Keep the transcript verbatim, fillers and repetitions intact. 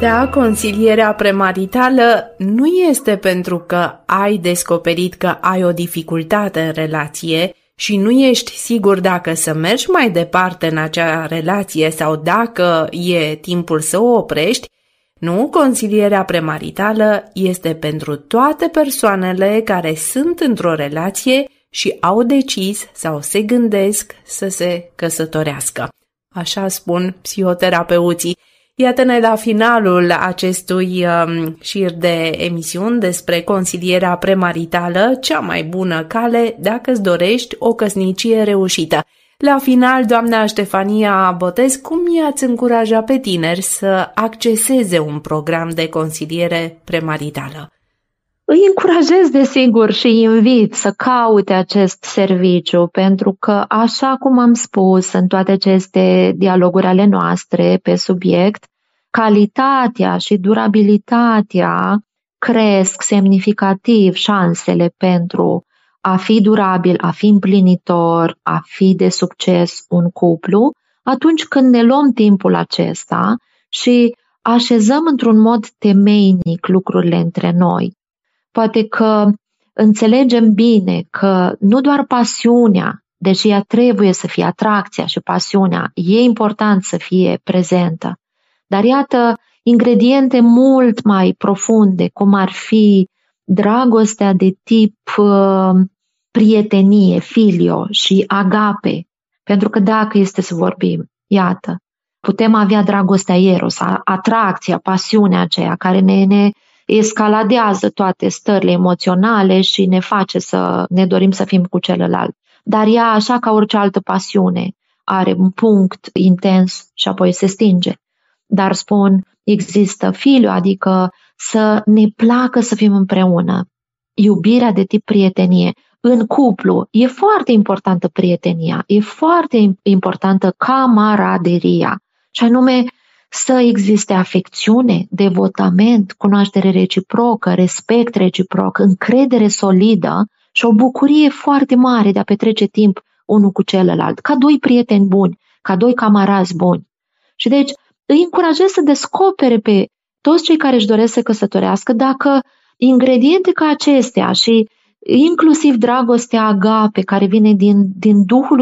Da, consilierea premaritală nu este pentru că ai descoperit că ai o dificultate în relație și nu ești sigur dacă să mergi mai departe în acea relație sau dacă e timpul să o oprești. Nu, consilierea premaritală este pentru toate persoanele care sunt într-o relație și au decis sau se gândesc să se căsătorească. Așa spun psihoterapeuții. Iată-ne la finalul acestui um, șir de emisiuni despre consilierea premaritală, cea mai bună cale dacă îți dorești o căsnicie reușită. La final, doamna Ștefania Botez, cum i-ați încuraja pe tineri să acceseze un program de consiliere premaritală? Îi încurajez, desigur, și îi invit să caute acest serviciu, pentru că, așa cum am spus în toate aceste dialoguri ale noastre pe subiect, calitatea și durabilitatea cresc semnificativ șansele pentru a fi durabil, a fi împlinitor, a fi de succes un cuplu, atunci când ne luăm timpul acesta și așezăm într-un mod temeinic lucrurile între noi. Poate că înțelegem bine că nu doar pasiunea, deși ea trebuie să fie atracția și pasiunea, e important să fie prezentă, dar iată ingrediente mult mai profunde, cum ar fi dragostea de tip uh, prietenie, filio și agape. Pentru că dacă este să vorbim, iată, putem avea dragostea eros, atracția, pasiunea aceea care ne, ne escaladează toate stările emoționale și ne face să ne dorim să fim cu celălalt. Dar ea, așa ca orice altă pasiune, are un punct intens și apoi se stinge. Dar spun, există filio, adică să ne placă să fim împreună. Iubirea de tip prietenie. În cuplu e foarte importantă prietenia, e foarte importantă camaraderia, și anume să existe afecțiune, devotament, cunoaștere reciprocă, respect reciproc, încredere solidă și o bucurie foarte mare de a petrece timp unul cu celălalt, ca doi prieteni buni, ca doi camarazi buni. Și deci îi încurajez să descopere pe toți cei care își doresc să căsătorească dacă ingrediente ca acestea și inclusiv dragostea agape care vine din, din Duhul